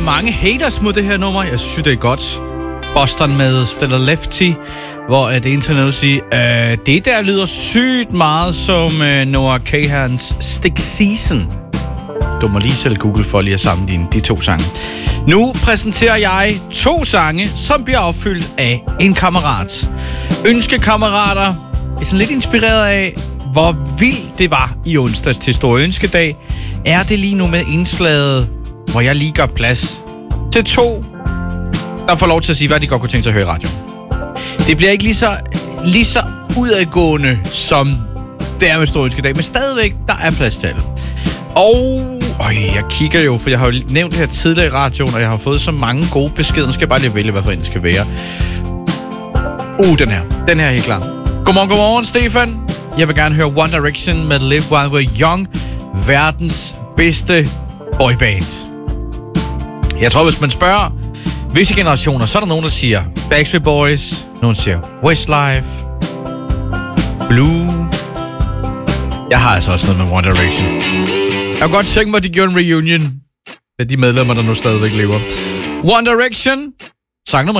mange haters mod det her nummer. Jeg synes, det er godt. Boston med Stella Lefty, hvor det internet siger, det der lyder sygt meget som Noah Kahans Stick Season. Du må lige selv Google for lige at sammenligne de to sange. Nu præsenterer jeg 2 sange, som bliver opfyldt af en kammerat. Ønskekammerater er sådan lidt inspireret af, hvor vildt det var i onsdags til Store Ønskedag. Er det lige nu med indslaget, hvor jeg lige gør plads til 2, der får lov til at sige, hvad de godt kunne tænke sig at høre i radioen. Det bliver ikke lige så udadgående, som det er med Store Ønskedag, men stadigvæk, der er plads til alle. Og jeg kigger jo, for jeg har jo nævnt det her tidligere i radioen, og jeg har fået så mange gode beskeder. Nu skal jeg bare lige vælge, hvad for en det skal være. Den her er helt klar. Godmorgen, Stefan. Jeg vil gerne høre One Direction med Live While We're Young. Verdens bedste boyband. Jeg tror, hvis man spørger visse generationer, så er der nogen, der siger Backstreet Boys. Nogen siger Westlife. Blue. Jeg har altså også noget med One Direction. Jeg kunne godt tænke mig, at de gjorde en reunion med de medlemmer, der nu stadigvæk lever. One Direction. Sang nummer